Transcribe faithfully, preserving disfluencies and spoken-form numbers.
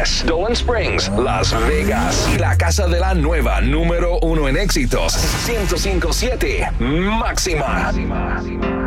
Ángeles, Dolan Springs, Las Vegas y la casa de la nueva número uno en éxitos, ciento cinco punto siete Máxima.